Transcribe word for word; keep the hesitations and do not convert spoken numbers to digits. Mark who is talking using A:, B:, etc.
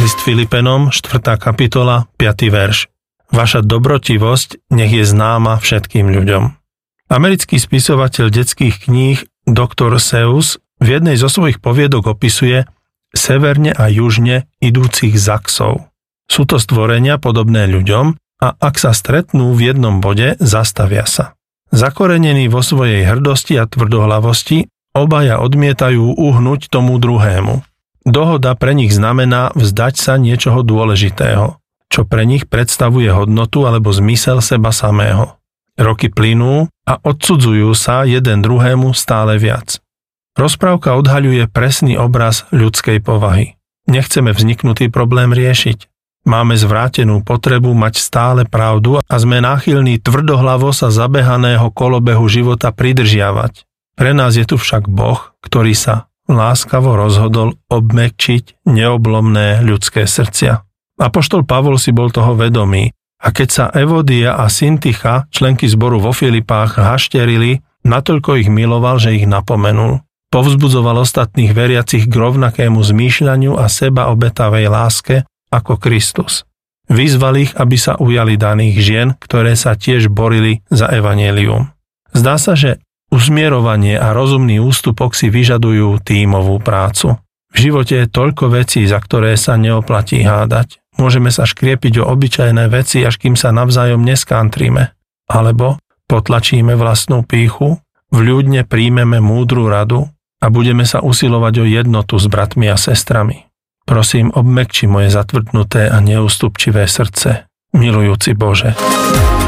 A: List Filipenom, štvrtá kapitola, piaty verš. Vaša dobrotivosť nech je známa všetkým ľuďom. Americký spisovateľ detských kníh doktor Seuss v jednej zo svojich poviedok opisuje severne a južne idúcich zaksov. Sú to stvorenia podobné ľuďom a ak sa stretnú v jednom bode, zastavia sa. Zakorenení vo svojej hrdosti a tvrdohlavosti, obaja odmietajú uhnúť tomu druhému. Dohoda pre nich znamená vzdať sa niečoho dôležitého, čo pre nich predstavuje hodnotu alebo zmysel seba samého. Roky plynú a odsudzujú sa jeden druhému stále viac. Rozprávka odhaľuje presný obraz ľudskej povahy. Nechceme vzniknutý problém riešiť. Máme zvrátenú potrebu mať stále pravdu a sme náchylní tvrdohlavo sa zabehaného kolobehu života pridržiavať. Pre nás je tu však Boh, ktorý sa láskavo rozhodol obmäkčiť neoblomné ľudské srdcia. Apoštol Pavol si bol toho vedomý a keď sa Evodia a Syntycha, členky zboru vo Filipách, hašterili, natoľko ich miloval, že ich napomenul. Povzbudzoval ostatných veriacich k rovnakému zmýšľaniu a seba obetavej láske ako Kristus. Vyzval ich, aby sa ujali daných žien, ktoré sa tiež borili za evanjelium. Zdá sa, že usmierovanie a rozumný ústupok si vyžadujú tímovú prácu. V živote je toľko vecí, za ktoré sa neoplatí hádať. Môžeme sa škriepiť o obyčajné veci, až kým sa navzájom neskantríme. Alebo potlačíme vlastnú pýchu, vľúdne príjmeme múdru radu a budeme sa usilovať o jednotu s bratmi a sestrami. Prosím, obmäkči moje zatvrdnuté a neústupčivé srdce, milujúci Bože.